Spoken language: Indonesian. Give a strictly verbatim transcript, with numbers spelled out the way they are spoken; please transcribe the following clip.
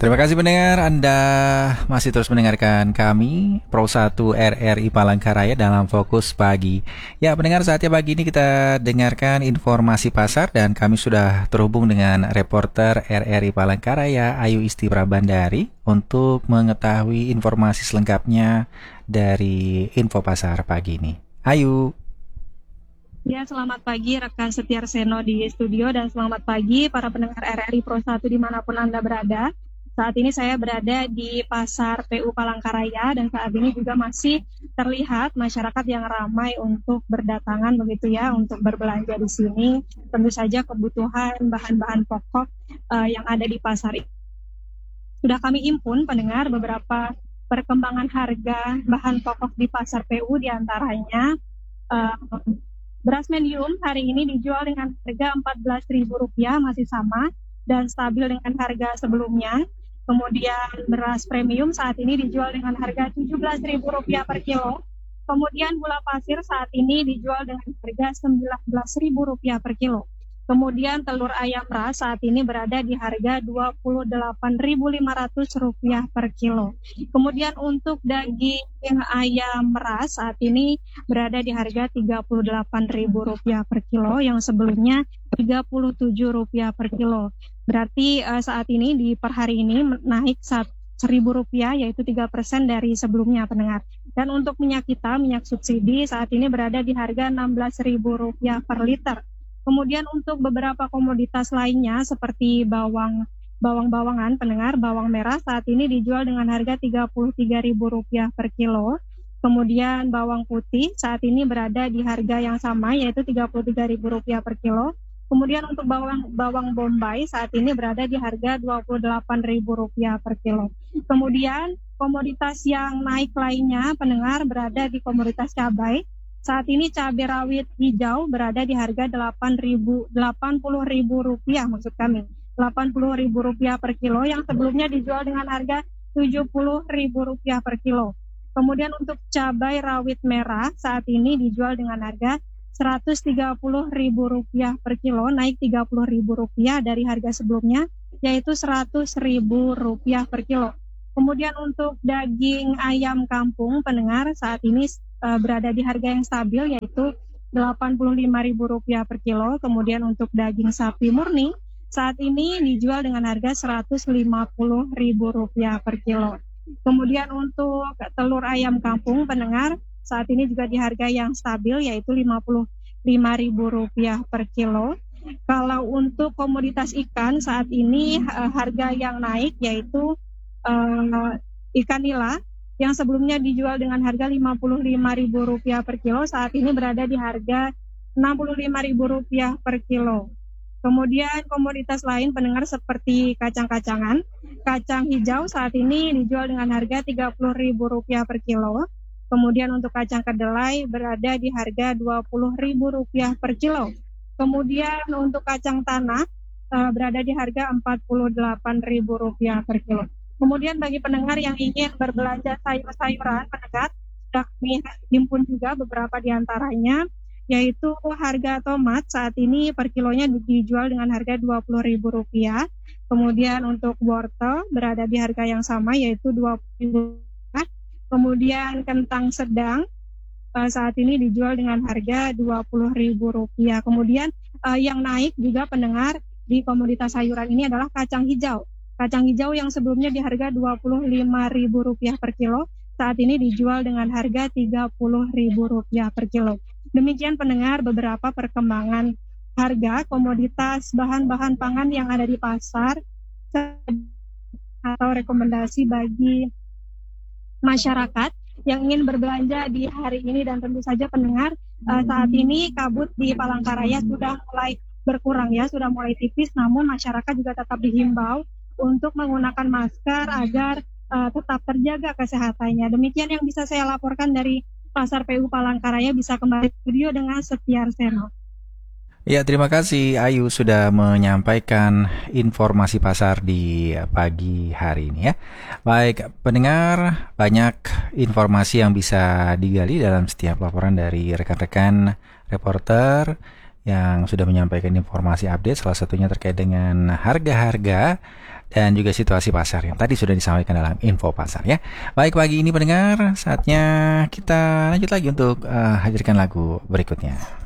Terima kasih pendengar, Anda masih terus mendengarkan kami Pro satu R R I Palangkaraya dalam Fokus Pagi. Ya pendengar, saatnya pagi ini kita dengarkan informasi pasar dan kami sudah terhubung dengan reporter R R I Palangkaraya Ayu Isti Prabandari untuk mengetahui informasi selengkapnya dari info pasar pagi ini. Ayu. Ya, selamat pagi rekan Setiar Seno di studio dan selamat pagi para pendengar R R I Pro satu dimanapun Anda berada. Saat ini saya berada di Pasar P U Palangkaraya dan saat ini juga masih terlihat masyarakat yang ramai untuk berdatangan begitu ya, untuk berbelanja di sini. Tentu saja kebutuhan bahan-bahan pokok uh, yang ada di pasar ini. Sudah kami impun pendengar beberapa perkembangan harga bahan pokok di Pasar P U diantaranya uh, beras medium hari ini dijual dengan harga empat belas ribu rupiah masih sama dan stabil dengan harga sebelumnya. Kemudian beras premium saat ini dijual dengan harga tujuh belas ribu rupiah per kilo. Kemudian gula pasir saat ini dijual dengan harga sembilan belas ribu rupiah per kilo. Kemudian telur ayam ras saat ini berada di harga dua puluh delapan ribu lima ratus rupiah per kilo. Kemudian untuk daging ayam ras saat ini berada di harga tiga puluh delapan ribu rupiah per kilo yang sebelumnya tiga puluh tujuh rupiah per kilo. Berarti uh, saat ini di per hari ini naik seribu rupiah yaitu tiga persen dari sebelumnya pendengar. Dan untuk minyak kita, minyak subsidi saat ini berada di harga enam belas ribu rupiah per liter. Kemudian untuk beberapa komoditas lainnya seperti bawang bawang-bawangan pendengar, bawang merah saat ini dijual dengan harga tiga puluh tiga ribu rupiah per kilo. Kemudian bawang putih saat ini berada di harga yang sama yaitu tiga puluh tiga ribu rupiah per kilo. Kemudian untuk bawang bawang bombay saat ini berada di harga dua puluh delapan ribu rupiah per kilo. Kemudian komoditas yang naik lainnya pendengar berada di komoditas cabai. Saat ini cabai rawit hijau berada di harga delapan puluh ribu rupiah maksud kami. delapan puluh ribu rupiah per kilo yang sebelumnya dijual dengan harga tujuh puluh ribu rupiah per kilo. Kemudian untuk cabai rawit merah saat ini dijual dengan harga seratus tiga puluh ribu rupiah per kilo, naik tiga puluh ribu rupiah dari harga sebelumnya yaitu seratus ribu rupiah per kilo. Kemudian untuk daging ayam kampung pendengar saat ini uh, berada di harga yang stabil yaitu delapan puluh lima ribu rupiah per kilo. Kemudian untuk daging sapi murni saat ini dijual dengan harga seratus lima puluh ribu rupiah per kilo. Kemudian untuk telur ayam kampung pendengar saat ini juga di harga yang stabil yaitu lima puluh lima ribu rupiah per kilo. Kalau untuk komoditas ikan saat ini uh, harga yang naik yaitu Uh, ikan nila yang sebelumnya dijual dengan harga lima puluh lima ribu rupiah per kilo saat ini berada di harga enam puluh lima ribu rupiah per kilo. Kemudian komoditas lain pendengar seperti kacang-kacangan, kacang hijau saat ini dijual dengan harga tiga puluh ribu rupiah per kilo. Kemudian untuk kacang kedelai berada di harga dua puluh ribu rupiah per kilo. Kemudian untuk kacang tanah uh, berada di harga empat puluh delapan ribu rupiah per kilo. Kemudian bagi pendengar yang ingin berbelanja sayur-sayuran pendengar, sudah kami himpun juga beberapa di antaranya, yaitu harga tomat saat ini per kilonya dijual dengan harga dua puluh ribu rupiah. Kemudian untuk wortel berada di harga yang sama yaitu dua puluh ribu rupiah. Kemudian kentang sedang saat ini dijual dengan harga dua puluh ribu rupiah. Kemudian yang naik juga pendengar di komoditas sayuran ini adalah kacang hijau. Kacang hijau yang sebelumnya di harga dua puluh lima ribu rupiah per kilo, saat ini dijual dengan harga tiga puluh ribu rupiah per kilo. Demikian pendengar beberapa perkembangan harga komoditas bahan-bahan pangan yang ada di pasar atau rekomendasi bagi masyarakat yang ingin berbelanja di hari ini. Dan tentu saja pendengar saat ini kabut di Palangkaraya sudah mulai berkurang ya, sudah mulai tipis, namun masyarakat juga tetap dihimbau untuk menggunakan masker agar uh, tetap terjaga kesehatannya. Demikian yang bisa saya laporkan dari Pasar P U Palangkaraya. Bisa kembali ke studio dengan Setiar Seno. Ya, terima kasih Ayu sudah menyampaikan informasi pasar di pagi hari ini ya. Baik, pendengar, banyak informasi yang bisa digali dalam setiap laporan dari rekan-rekan reporter yang sudah menyampaikan informasi update, salah satunya terkait dengan harga-harga dan juga situasi pasar yang tadi sudah disampaikan dalam info pasar ya. Baik, pagi ini pendengar, saatnya kita lanjut lagi untuk uh, hadirkan lagu berikutnya.